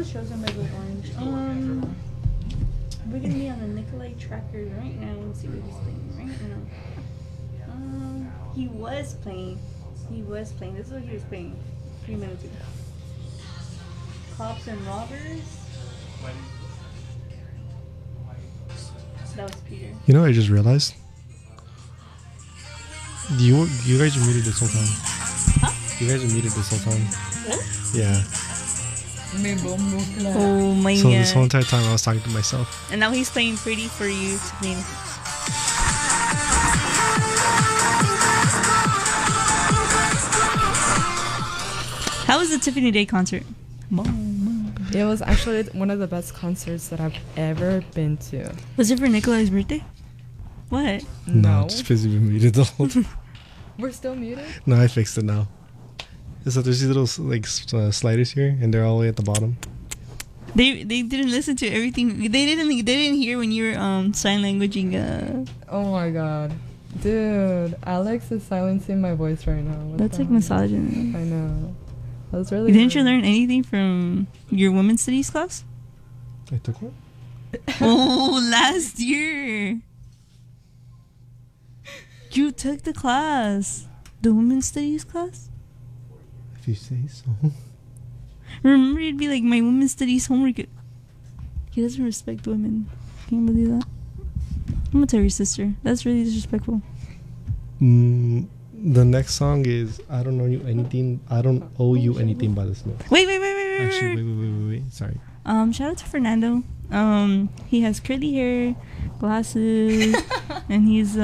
shows on Red Orange. We're gonna be on the Nikolai tracker right now and see what he's playing right now. He was playing. This is what he was playing 3 minutes ago. Cops and Robbers. That was Peter. You know what I just realized? You guys are muted this whole time. Huh? You guys are muted this whole time. What? Yeah. Oh my god. So this whole entire time I was talking to myself. And now he's playing pretty for you, Tiffany. How was the Tiffany Day concert? It was actually one of the best concerts that I've ever been to. Was it for Nikolai's birthday? What? No, just because you've been muted the whole time. We're still muted? No, I fixed it now. So there's these little sliders here, and they're all the way at the bottom. They didn't listen to everything. They didn't hear when you were sign languaging. Oh my god, dude! Alex is silencing my voice right now. That's like misogyny. I know. That was really. Didn't you learn anything from your women's studies class? I took one. Oh, last year. You took the class, the women's studies class. If you say so. Remember, you'd be like, my women's studies homework. He doesn't respect women. Can you believe that? I'm gonna tell your sister. That's really disrespectful. The next song is I Don't Owe You Anything. I Don't Owe You Anything by the Smiths. Wait. Actually, wait. Sorry. Shout out to Fernando. He has curly hair, glasses, and he's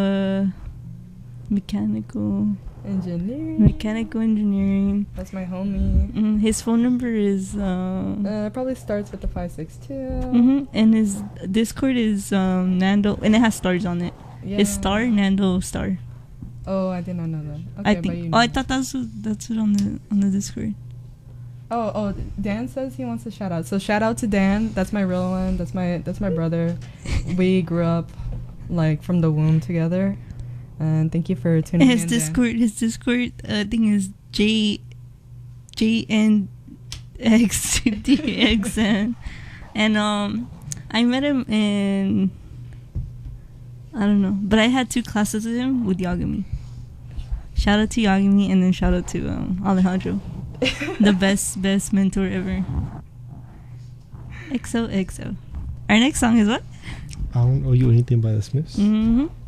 mechanical engineering. That's my homie. His phone number is probably starts with the 562. And his Discord is Nando, and it has stars on it. Yeah. It's star Nando star. Oh, I did not know that. Okay, I think. I thought that's it on the Discord. Oh, Dan says he wants a shout out. So shout out to Dan. That's my real one. That's my brother. We grew up like from the womb together. And thank you for tuning in. His Discord thing is JNXDXN. And I met him in, I don't know, but I had 2 classes with him with Yagami. Shout out to Yagami, and then shout out to Alejandro. The best mentor ever. XOXO. Our next song is what? I Don't Owe You Anything by the Smiths. Mm-hmm.